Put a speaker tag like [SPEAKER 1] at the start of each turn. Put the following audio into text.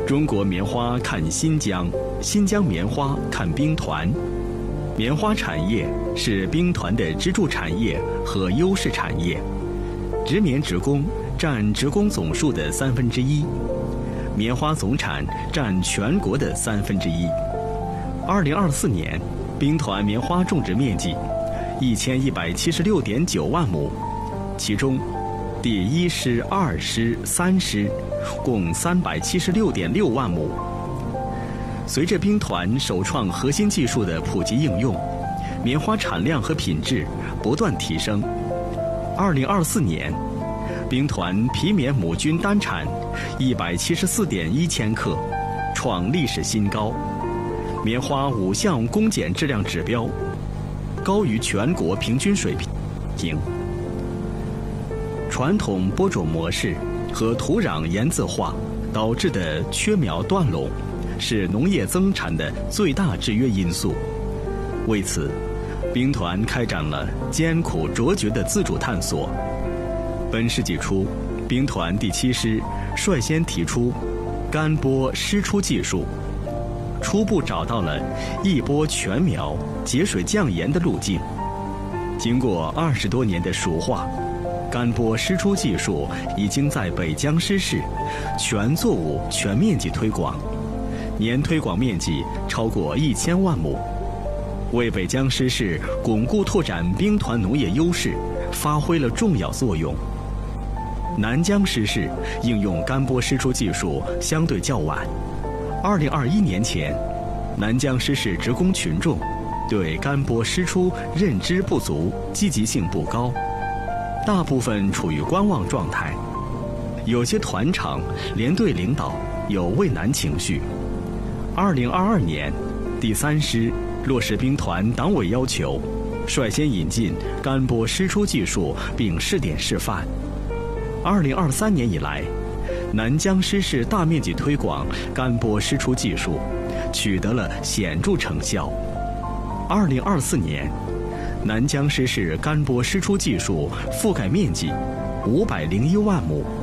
[SPEAKER 1] 中国棉花看新疆，新疆棉花看兵团。棉花产业是兵团的支柱产业和优势产业，植棉职工占职工总数的1/3，棉花总产占全国的1/3。2024年，兵团棉花种植面积1176.9万亩，其中第1师、2师、3师共376.6万亩。随着兵团首创核心技术的普及应用，棉花产量和品质不断提升。2024年，兵团皮棉亩均单产174.1千克，创历史新高。棉花5项工检质量指标高于全国平均水平。传统播种模式和土壤盐渍化导致的缺苗断垄是农业增产的最大制约因素。为此，兵团开展了艰苦卓绝的自主探索。本世纪初，兵团第7师率先提出干播湿出技术，初步找到了一播全苗、节水降盐的路径。经过20多年的熟化，干播湿出技术已经在北江师市全作物全面积推广，年推广面积超过1000万亩，为北江师市巩固拓展兵团农业优势发挥了重要作用。南江师市应用干播湿出技术相对较晚，2021年前，南江师市职工群众对干播湿出认知不足，积极性不高，大部分处于观望状态，有些团长、连队领导有畏难情绪。2022年，第3师落实兵团党委要求，率先引进干播湿出技术并试点示范。2023年以来，南江师市大面积推广干播湿出技术，取得了显著成效。2024年，南江师市干播湿出技术覆盖面积501万亩，